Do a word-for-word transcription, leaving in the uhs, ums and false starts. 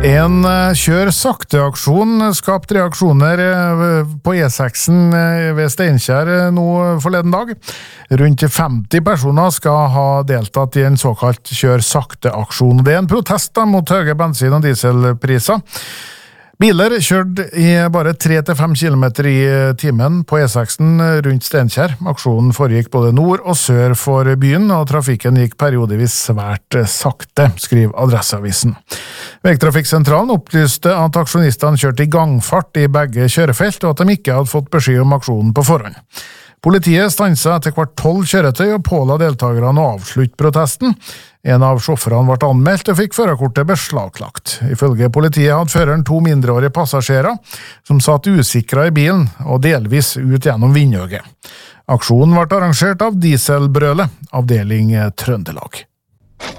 En kjør sakte-aksjon skapt reaksjoner på E seks ved Steinkjer nå forleden dag. Rundt femti personer skal ha deltatt i en såkalt kjør sakte-aksjon. Det er en protest da, mot høye bensin- og dieselpriser. Biler kjørte i bare tre til fem kilometer i timen på E seks rundt Steinkjer. Aksjonen foregikk både nord og sør for byen, og trafikken gikk periodevis svært sakte, skriver Adresseavisen. Vegtrafikksentralen opplyste at aksjonistene kjørte i gangfart i begge kjørefelt, og at de ikke hadde fått beskjed om aksjonen på forhånd. Politiet stanset etter hvert tolv kjøretøy og påla deltakerne å avslutte protesten. En av sjåførene ble anmeldt og fikk førerkortet beslaglagt. Ifølge politiet hadde føreren to mindreårige passasjerer som satt usikret i bilen og delvis ut gjennom vindøyet. Aksjonen ble arrangert av Dieselbrølet, avdeling Trøndelag.